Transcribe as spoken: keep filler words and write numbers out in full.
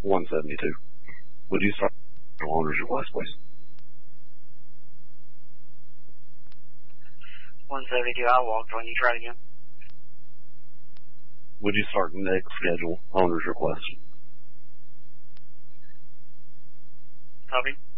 one seventy-two. Would you start owner's request, please? one seventy-two, I walked on you. Try it again. Would you start next schedule owner's request? Copy.